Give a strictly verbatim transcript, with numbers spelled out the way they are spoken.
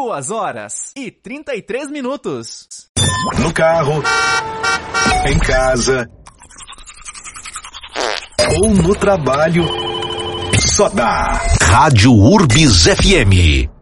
Duas horas e trinta e três minutos. No carro, em casa ou no trabalho, só dá Rádio Urbis F M.